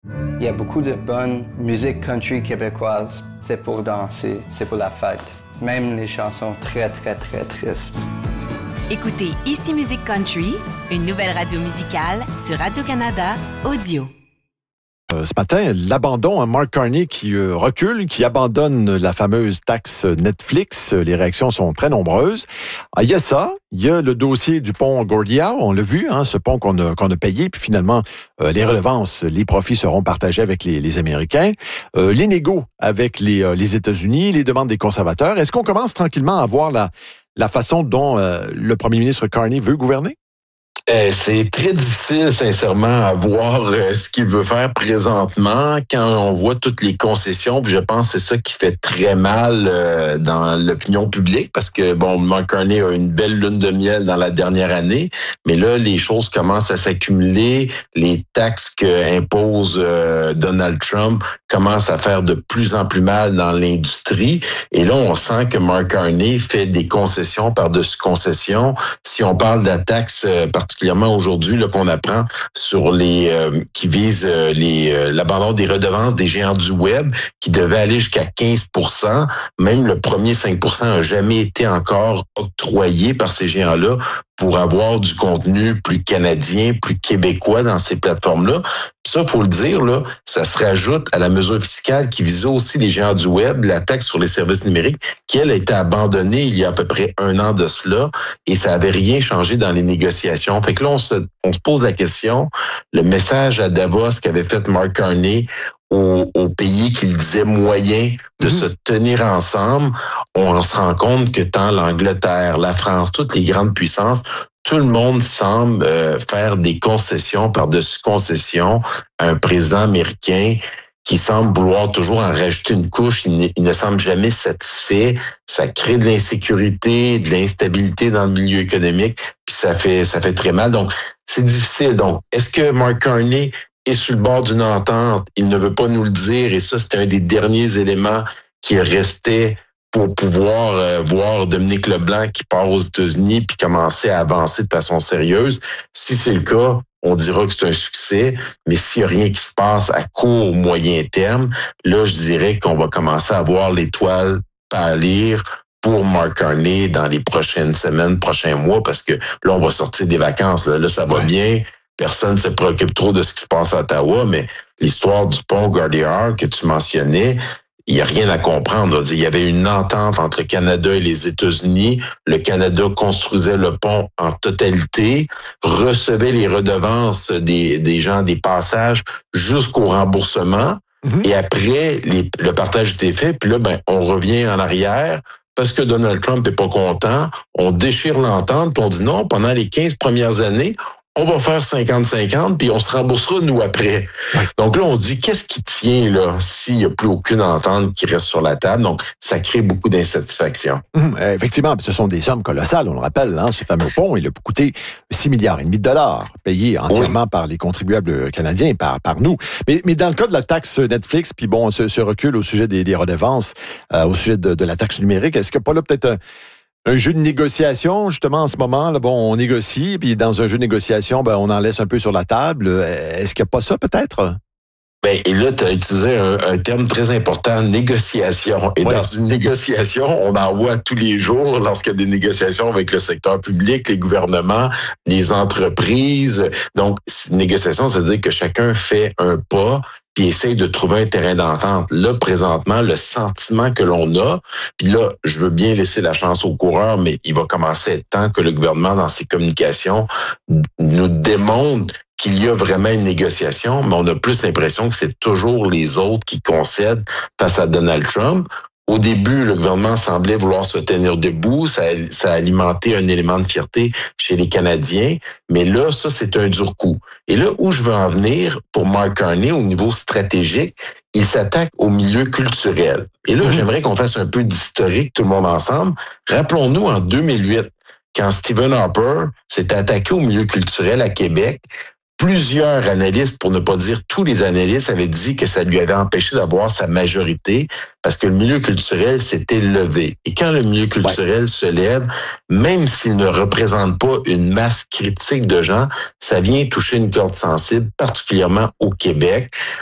Il y a beaucoup de bonne musique country québécoise. C'est pour danser, c'est pour la fête. Même les chansons très, très, très tristes. Écoutez Ici Musique Country, une nouvelle radio musicale sur Radio-Canada Audio. Ce matin, l'abandon à Mark Carney qui recule, qui abandonne la fameuse taxe Netflix. Les réactions sont très nombreuses. Il y a ça, il y a le dossier du pont Gordie-Howe, on l'a vu, ce pont qu'on a payé, puis finalement, les redevances, les profits seront partagés avec les Américains. Les négos avec les États-Unis, les demandes des conservateurs. Est-ce qu'on commence tranquillement à voir la façon dont le premier ministre Carney veut gouverner? C'est très difficile, sincèrement, à voir ce qu'il veut faire présentement quand on voit toutes les concessions. Puis je pense que c'est ça qui fait très mal dans l'opinion publique parce que, Mark Carney a une belle lune de miel dans la dernière année, mais là, les choses commencent à s'accumuler. Les taxes qu'impose Donald Trump commencent à faire de plus en plus mal dans l'industrie. Et là, on sent que Mark Carney fait des concessions par-dessus concessions. Si on parle de la taxe particulièrement aujourd'hui là, qu'on apprend sur les qui vise l'abandon des redevances des géants du web qui devait aller jusqu'à 15%. Même le premier 5% n'a jamais été encore octroyé par ces géants-là pour avoir du contenu plus canadien, plus québécois dans ces plateformes-là. Puis ça, faut le dire, là, ça se rajoute à la mesure fiscale qui visait aussi les géants du web, la taxe sur les services numériques, qui, elle, a été abandonnée il y a à peu près 1 an de cela, et ça avait rien changé dans les négociations. Fait que là, on se pose la question, le message à Davos qu'avait fait Mark Carney aux pays qu'il disait moyens de se tenir ensemble, on se rend compte que tant l'Angleterre, la France, toutes les grandes puissances, tout le monde semble faire des concessions par-dessus concessions à un président américain qui semble vouloir toujours en rajouter une couche. Il ne semble jamais satisfait. Ça crée de l'insécurité, de l'instabilité dans le milieu économique, puis ça fait très mal. Donc, c'est difficile. Donc, est-ce que Mark Carney est sur le bord d'une entente? Il ne veut pas nous le dire, et ça, c'était un des derniers éléments qui restait pour pouvoir voir Dominique Leblanc qui part aux États-Unis puis commencer à avancer de façon sérieuse. Si c'est le cas, on dira que c'est un succès, mais s'il n'y a rien qui se passe à court ou moyen terme, là, je dirais qu'on va commencer à voir l'étoile pâlir pour Mark Carney dans les prochaines semaines, prochains mois, parce que là, on va sortir des vacances. Là ça va bien. Personne ne se préoccupe trop de ce qui se passe à Ottawa, mais l'histoire du pont Gordie-Howe que tu mentionnais, il n'y a rien à comprendre. Il y avait une entente entre le Canada et les États-Unis. Le Canada construisait le pont en totalité, recevait les redevances des gens des passages jusqu'au remboursement. Et après, le partage était fait. Puis là, on revient en arrière. Parce que Donald Trump n'est pas content, on déchire l'entente, puis on dit non, pendant les 15 premières années, on va faire 50-50, puis on se remboursera, nous, après. Donc là, on se dit, qu'est-ce qui tient, là, s'il n'y a plus aucune entente qui reste sur la table? Donc, ça crée beaucoup d'insatisfaction. Effectivement, ce sont des sommes colossales, on le rappelle, ce fameux pont, il a coûté 6,5 milliards de dollars, payé entièrement par les contribuables canadiens, par nous. Mais dans le cas de la taxe Netflix, puis ce recul au sujet des redevances, au sujet de la taxe numérique, est-ce qu'il n'y a pas là peut-être un jeu de négociation, justement, en ce moment, là, on négocie, puis dans un jeu de négociation, on en laisse un peu sur la table. Est-ce qu'il n'y a pas ça, peut-être? Et là, tu as utilisé un terme très important, négociation. Et dans une négociation, on en voit tous les jours lorsqu'il y a des négociations avec le secteur public, les gouvernements, les entreprises. Donc, négociation, ça veut dire que chacun fait un pas puis essaye de trouver un terrain d'entente. Là, présentement, le sentiment que l'on a, puis là, je veux bien laisser la chance aux coureurs, mais il va commencer à être temps que le gouvernement, dans ses communications, nous démontre qu'il y a vraiment une négociation, mais on a plus l'impression que c'est toujours les autres qui concèdent face à Donald Trump. Au début, le gouvernement semblait vouloir se tenir debout. Ça a alimenté un élément de fierté chez les Canadiens. Mais là, ça, c'est un dur coup. Et là, où je veux en venir pour Mark Carney au niveau stratégique, il s'attaque au milieu culturel. Et là, j'aimerais qu'on fasse un peu d'historique, tout le monde ensemble. Rappelons-nous, en 2008, quand Stephen Harper s'est attaqué au milieu culturel à Québec, plusieurs analystes, pour ne pas dire tous les analystes, avaient dit que ça lui avait empêché d'avoir sa majorité parce que le milieu culturel s'était levé. Et quand le milieu culturel se lève, même s'il ne représente pas une masse critique de gens, ça vient toucher une corde sensible, particulièrement au Québec.